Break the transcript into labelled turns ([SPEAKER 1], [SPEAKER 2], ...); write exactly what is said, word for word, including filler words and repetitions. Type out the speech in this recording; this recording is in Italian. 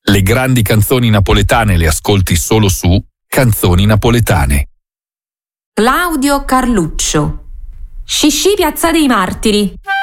[SPEAKER 1] Le grandi canzoni napoletane le ascolti solo su Canzoni Napoletane.
[SPEAKER 2] Claudio Carluccio. Scisci Piazza dei Martiri.